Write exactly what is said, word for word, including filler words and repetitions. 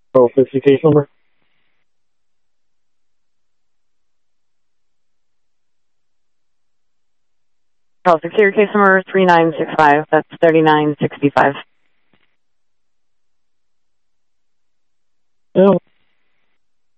Oh, fifty case number? Oh, security case number three nine six five. That's thirty-nine sixty-five. Yeah.